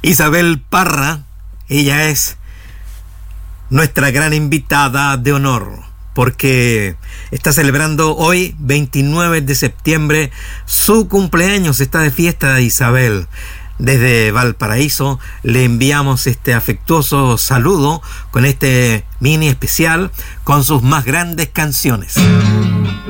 Isabel Parra, ella es nuestra gran invitada de honor, porque está celebrando hoy, 29 de septiembre, su cumpleaños. Está de fiesta Isabel. Desde Valparaíso le enviamos este afectuoso saludo con este mini especial con sus más grandes canciones.